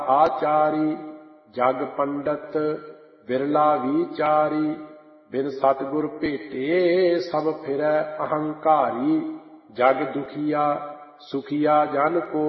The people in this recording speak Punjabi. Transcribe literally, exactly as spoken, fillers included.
ਆਚਾਰੀ ਜਗ ਪੰਡਤ ਬਿਰਲਾ ਵਿਚਾਰੀ। ਬਿਨ ਸਤਿਗੁਰ ਭੇਟੇ ਸਭ ਫਿਰੈ ਅਹੰਕਾਰੀ। ਜਗ ਦੁਖੀਆ ਸੁਖੀਆ ਜਨ ਕੋ